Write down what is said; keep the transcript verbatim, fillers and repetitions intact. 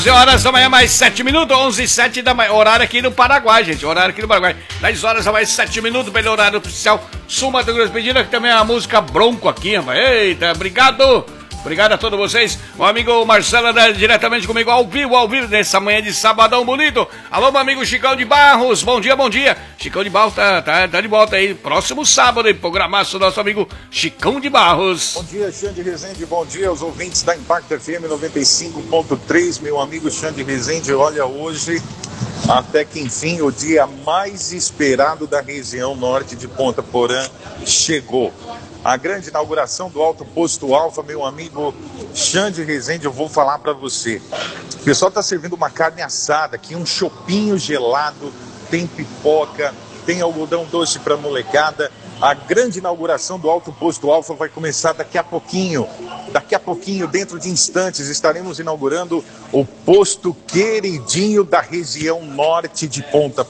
onze horas da manhã, mais sete minutos, onze e sete da manhã, horário aqui no Paraguai, gente, horário aqui no Paraguai, dez horas a mais sete minutos, pelo horário oficial, Sul Mato Grosso, pedindo aqui também a música Bronco aqui, rapaz, eita, obrigado, obrigado a todos vocês, o amigo Marcelo, né, diretamente comigo, ao vivo, ao vivo, nessa manhã de sabadão bonito, alô, meu amigo Chicão de Barros, bom dia, bom dia, Chicão de Barros tá, tá, tá de volta aí, próximo sábado, aí, programaço do nosso amigo Chicão de Barros. Bom dia, Xande Rezende, bom dia aos ouvintes da Impacto F M noventa e cinco ponto três, meu amigo Xande Rezende, olha, hoje, até que enfim, o dia mais esperado da região norte de Ponta Porã chegou. A grande inauguração do Alto Posto Alfa, meu amigo Xande Rezende, eu vou falar para você. O pessoal está servindo uma carne assada aqui, um chopinho gelado, tem pipoca, tem algodão doce para molecada. A grande inauguração do Alto Posto Alfa vai começar daqui a pouquinho. Daqui a pouquinho, dentro de instantes, estaremos inaugurando o posto queridinho da região norte de Ponta